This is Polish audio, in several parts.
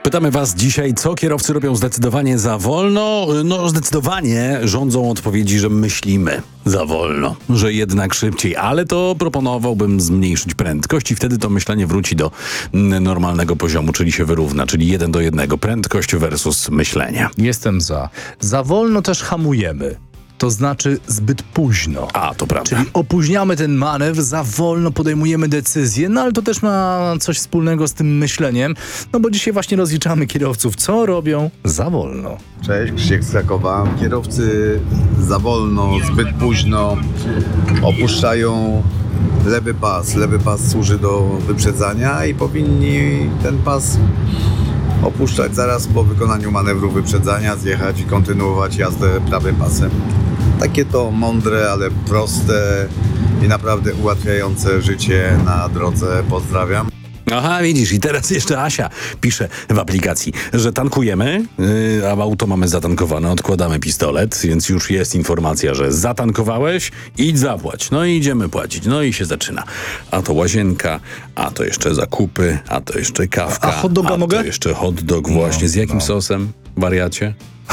Pytamy was dzisiaj, co kierowcy robią zdecydowanie za wolno? No, zdecydowanie rządzą odpowiedzi, że myślimy za wolno, że jednak szybciej, ale to proponowałbym zmniejszyć prędkość i wtedy to myślenie wróci do normalnego poziomu, czyli się wyrówna, czyli 1:1, prędkość versus myślenie. Jestem za. Za wolno też hamujemy. To znaczy zbyt późno. A, to prawda. Czyli opóźniamy ten manewr, za wolno podejmujemy decyzje, no ale to też ma coś wspólnego z tym myśleniem, no bo dzisiaj właśnie rozliczamy kierowców, co robią za wolno. Cześć, Krzysiek z Krakowa. Kierowcy za wolno, zbyt późno opuszczają lewy pas. Lewy pas służy do wyprzedzania i powinni ten pas opuszczać zaraz po wykonaniu manewru wyprzedzania, zjechać i kontynuować jazdę prawym pasem. Takie to mądre, ale proste i naprawdę ułatwiające życie na drodze. Pozdrawiam. Aha, widzisz, i teraz jeszcze Asia pisze w aplikacji, że tankujemy, a auto mamy zatankowane, odkładamy pistolet, więc już jest informacja, że zatankowałeś, idź zapłać. No i idziemy płacić, no i się zaczyna. A to łazienka, a to jeszcze zakupy, a to jeszcze kawka. A hot doga mogę? To jeszcze hot dog właśnie. Z jakim sosem, wariacie?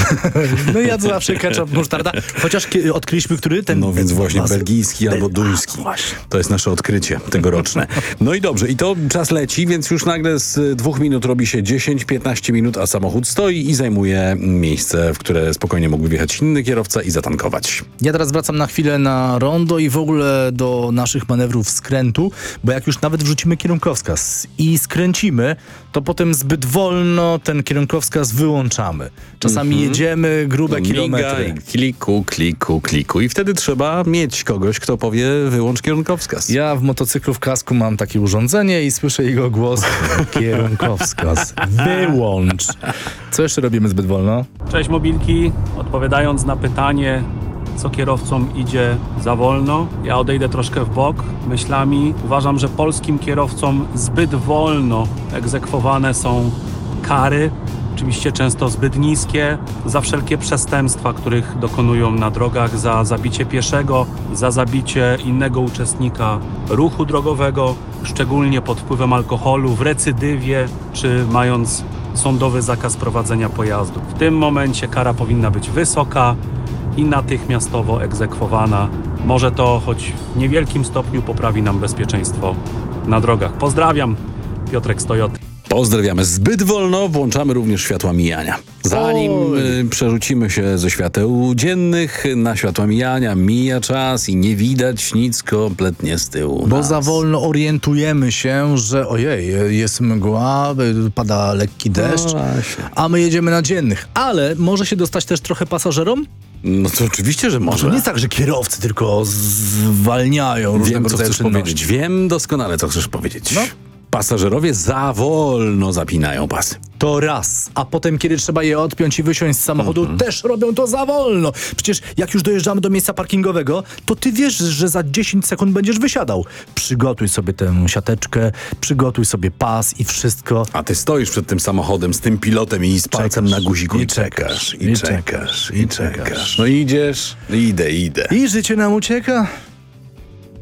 No ja to zawsze ketchup, musztarda, chociaż odkryliśmy, który ten... No więc właśnie belgijski albo duński. Właśnie. To jest nasze odkrycie tegoroczne. No i dobrze, i to czas leci, więc już nagle z 2 minut robi się 10-15 minut, a samochód stoi i zajmuje miejsce, w które spokojnie mógłby wjechać inny kierowca i zatankować. Ja teraz wracam na chwilę na rondo i w ogóle do naszych manewrów skrętu, bo jak już nawet wrzucimy kierunkowskaz i skręcimy, to potem zbyt wolno ten kierunkowskaz wyłączamy. Czasami jedziemy grube kilometry. Miga, kliku i wtedy trzeba mieć kogoś, kto powie wyłącz kierunkowskaz. Ja w motocyklu w kasku mam takie urządzenie i słyszę jego głos. Kierunkowskaz. Wyłącz. Co jeszcze robimy zbyt wolno? Cześć mobilki, odpowiadając na pytanie, co kierowcom idzie za wolno, ja odejdę troszkę w bok myślami. Uważam, że polskim kierowcom zbyt wolno egzekwowane są kary, oczywiście często zbyt niskie, za wszelkie przestępstwa, których dokonują na drogach, za zabicie pieszego, za zabicie innego uczestnika ruchu drogowego, szczególnie pod wpływem alkoholu, w recydywie, czy mając sądowy zakaz prowadzenia pojazdu. W tym momencie kara powinna być wysoka i natychmiastowo egzekwowana. Może to choć w niewielkim stopniu poprawi nam bezpieczeństwo na drogach. Pozdrawiam, Piotrek z Toyoty. Pozdrawiamy. Zbyt wolno włączamy również światła mijania. Zanim przerzucimy się ze świateł dziennych na światła mijania, mija czas i nie widać nic kompletnie z tyłu. Bo za wolno orientujemy się, że ojej, jest mgła, pada lekki deszcz, a my jedziemy na dziennych. Ale może się dostać też trochę pasażerom? No to oczywiście, że może. To nie jest tak, że kierowcy tylko zwalniają różnego Wiem, co rodzaju chcesz czynności. powiedzieć. Wiem doskonale, co chcesz powiedzieć. No. Pasażerowie za wolno zapinają pasy. To raz, a potem kiedy trzeba je odpiąć i wysiąść z samochodu, też robią to za wolno. Przecież jak już dojeżdżamy do miejsca parkingowego, to ty wiesz, że za 10 sekund będziesz wysiadał. Przygotuj sobie tę siateczkę, przygotuj sobie pas i wszystko. A ty stoisz przed tym samochodem z tym pilotem i z palcem na guziku i czekasz. czekasz. No idziesz, idę. I życie nam ucieka.